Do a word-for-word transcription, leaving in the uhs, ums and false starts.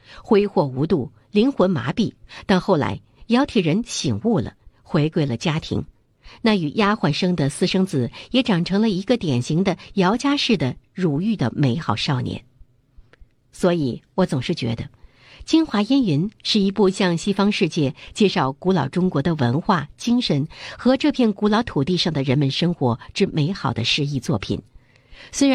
挥霍无度，灵魂麻痹。但后来姚铁人醒悟了，回归了家庭。那与丫鬟生的私生子也长成了一个典型的姚家式的乳育的美好少年。所以我总是觉得《京华烟云》是一部向西方世界介绍古老中国的文化、精神和这片古老土地上的人们生活之美好的诗意作品。虽然